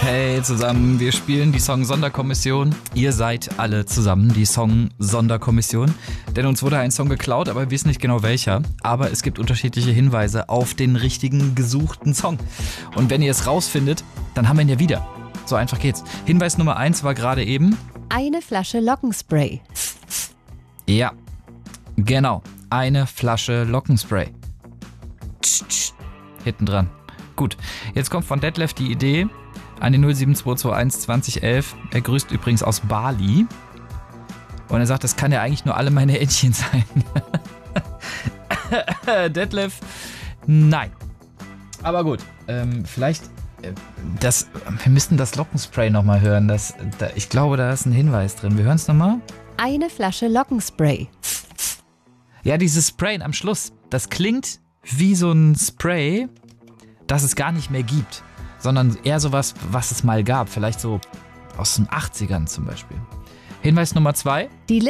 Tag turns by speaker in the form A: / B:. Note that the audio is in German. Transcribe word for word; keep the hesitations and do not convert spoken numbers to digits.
A: Hey zusammen, wir spielen die Song-Sonderkommission. Ihr seid alle zusammen die Song-Sonderkommission. Denn uns wurde ein Song geklaut, aber wir wissen nicht genau welcher. Aber es gibt unterschiedliche Hinweise auf den richtigen gesuchten Song. Und wenn ihr es rausfindet, dann haben wir ihn ja wieder. So einfach geht's. Hinweis Nummer eins war gerade eben...
B: Eine Flasche Lockenspray.
A: Ja, genau. Eine Flasche Lockenspray. Hinten dran. Gut, jetzt kommt von Detlef die Idee an die null sieben zwei zwei eins zwanzig elf. Er grüßt übrigens aus Bali. Und er sagt, das kann ja eigentlich nur alle meine Entchen sein. Detlef, nein. Aber gut, ähm, vielleicht, äh, das, wir müssten das Lockenspray nochmal hören. Das, da, ich glaube, da ist ein Hinweis drin. Wir hören es nochmal.
B: Eine Flasche Lockenspray.
A: Ja, dieses Sprayen am Schluss, das klingt wie so ein Spray, das es gar nicht mehr gibt, sondern eher sowas, was es mal gab. Vielleicht so aus den achtzigern zum Beispiel. Hinweis Nummer zwei.
B: Die